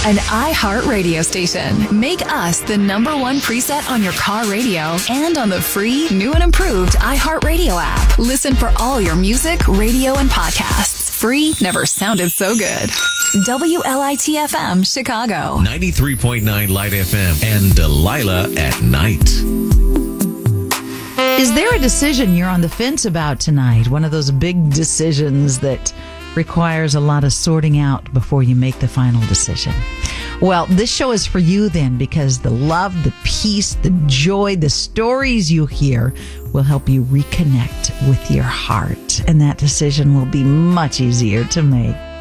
An iHeart radio station. Make us the #1 preset on your car radio and on the free, new and improved iHeart Radio app. Listen for all your music, radio, and podcasts. Free never sounded so good. WLIT-FM, Chicago. 93.9 Light FM and Delilah at Night. Is there a decision you're on the fence about tonight? One of those big decisions that requires a lot of sorting out before you make the final decision. Well, this show is for you then, because the love, the peace, the joy, the stories you hear will help you reconnect with your heart. And that decision will be much easier to make.